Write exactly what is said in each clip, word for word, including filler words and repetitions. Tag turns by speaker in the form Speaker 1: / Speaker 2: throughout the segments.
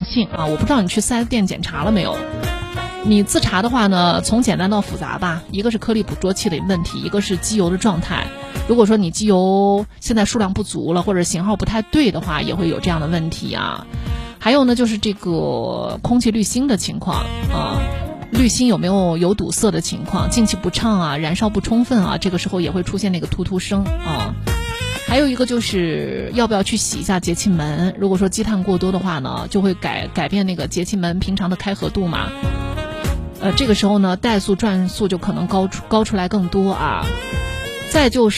Speaker 1: 性啊。我不知道你去 四 S 店检查了没有？你自查的话呢，从简单到复杂吧，一个是颗粒捕捉器的问题，一个是机油的状态。如果说你机油现在数量不足了，或者型号不太对的话，也会有这样的问题啊。还有呢，就是这个空气滤芯的情况啊，滤芯有没有有堵塞的情况，进气不畅啊，燃烧不充分啊，这个时候也会出现那个突突声啊。还有一个就是要不要去洗一下节气门，如果说积碳过多的话呢，就会改改变那个节气门平常的开合度嘛。呃，这个时候呢，怠速转速就可能高出高出来更多啊。再就是，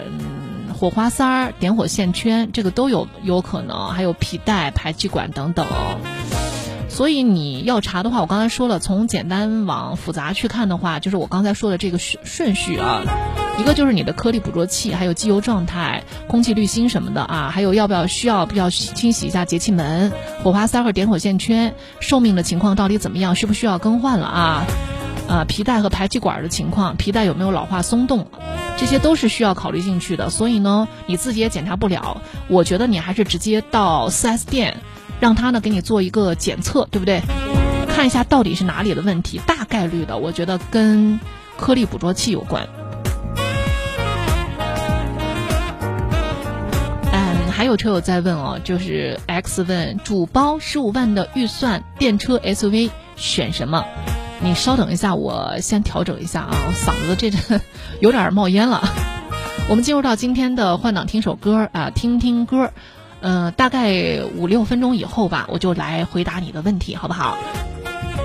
Speaker 1: 嗯，火花塞儿、点火线圈，这个都有有可能，还有皮带、排气管等等。所以你要查的话，我刚才说了，从简单往复杂去看的话，就是我刚才说的这个顺顺序啊。一个就是你的颗粒捕捉器，还有机油状态、空气滤芯什么的啊，还有要不要需要不要清洗一下节气门、火花塞和点火线圈，寿命的情况到底怎么样，需不需要更换了啊？呃，皮带和排气管的情况，皮带有没有老化松动，这些都是需要考虑进去的。所以呢，你自己也检查不了，我觉得你还是直接到 四 S 店，让他呢给你做一个检测，对不对？看一下到底是哪里的问题，大概率的，我觉得跟颗粒捕捉器有关。还有车友在问哦，就是 X 问主包十五万的预算电车 S U V 选什么？你稍等一下，我先调整一下啊，我嗓子这阵有点冒烟了。我们进入到今天的换挡听首歌啊，听听歌，呃，大概五六分钟以后吧，我就来回答你的问题，好不好？